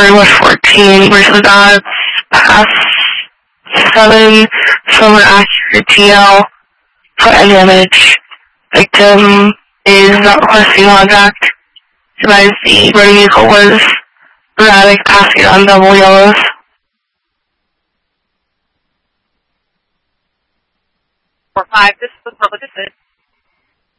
pretty much 14 versus odds, pass 7, silver accurate TL, put and damage. Victim is not requesting contact. Advise the running vehicle was erratic, passing on double yellows. 4-5, this was public assist.